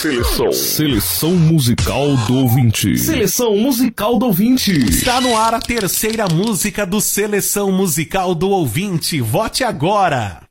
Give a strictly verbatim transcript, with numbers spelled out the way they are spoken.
Seleção. Seleção musical do ouvinte. Seleção musical do ouvinte. Está no ar a terceira música do Seleção Musical do Ouvinte. Vote agora.